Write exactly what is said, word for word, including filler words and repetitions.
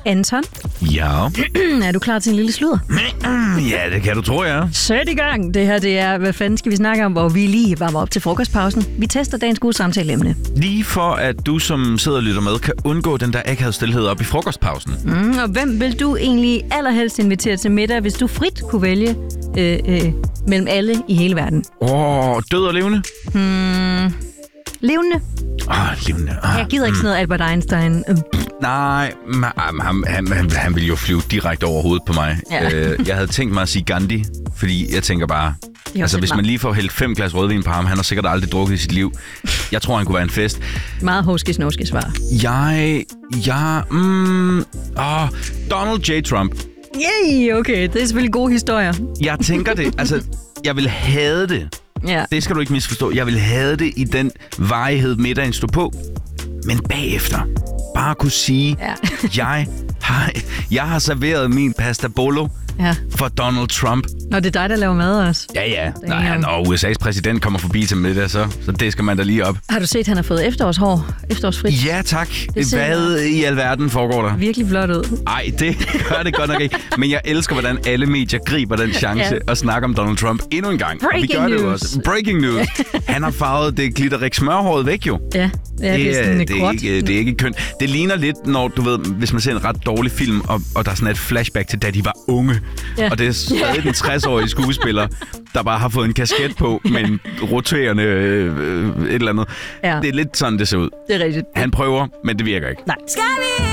Anton? Ja? Er du klar til en lille sludder? Ja, det kan du tro, ja. Sæt i gang. Det her, det er, hvad fanden skal vi snakke om, hvor vi lige varmer op til frokostpausen. Vi tester dagens gode samtaleemne. Lige for, at du, som sidder og lytter med, kan undgå den der akavede stilhed op i frokostpausen. Mm, og hvem vil du egentlig allerhelst invitere til middag, hvis du frit kunne vælge øh, øh, mellem alle i hele verden? Åh, oh, død og levende? Hmm, levende. Åh, oh, levende. Oh, Jeg gider ikke sådan noget Albert Einstein. Øh. Nej, han, han, han, han ville jo flyve direkte over hovedet på mig. Ja. Øh, jeg havde tænkt mig at sige Gandhi, fordi jeg tænker bare... Altså, hvis man lige får hældt fem glas rødvin på ham, han har sikkert aldrig drukket i sit liv. Jeg tror, han kunne være en fest. Meget hoske-snoske svar. Jeg... Jeg... Mm, åh, Donald J. Trump. Yay, okay. Det er selvfølgelig gode historier. Jeg tænker det. Altså, jeg vil have det. Ja. Det skal du ikke misforstå. Jeg vil have det i den varighed, middagen stod på. Men bagefter bare kunne sige, Ja. jeg, har, jeg har serveret min pasta bolo Ja. for Donald Trump. Nå, det er dig, der laver mad også. Ja, ja. Nej, når U S A's præsident kommer forbi til middag, så, så det skal man da lige op. Har du set, at han har fået efterårshår? Efterårsfrit? Ja, tak. ser Hvad i alverden foregår der? Virkelig flot ud. Ej, det gør det godt nok ikke. Men jeg elsker, hvordan alle medier griber den chance Ja. at snakke om Donald Trump endnu en gang. Breaking Vi gør det jo news. også. Breaking news. Han har farvet det glitterik smørhåret væk jo. Ja, ja det, det er sådan det, er gråt. ikke, det er ikke kønt. Det ligner lidt, når du ved, hvis man ser en ret dårlig film, og, og der er sådan et flashback til, da de var unge. Ja. Og det er stadig den tres-årige skuespiller, der bare har fået en kasket på med en roterende øh, et eller andet. Ja. Det er lidt sådan, det ser ud. Det er rigtigt. Han prøver, men det virker ikke. Nej. Skal vi